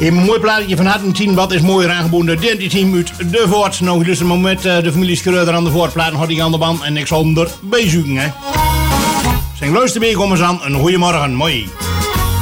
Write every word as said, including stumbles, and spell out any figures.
Een mooi plaatje van Harten zien wat is mooier aangeboden. Dit team uit de Voort. Nou, dus een met uh, de familie Schreuder aan de Voortplaat. Had ik aan de band en ik zal hem erbij zoeken. Hè. Zijn luisterbeek om eens aan. Een goeiemorgen. Mooi.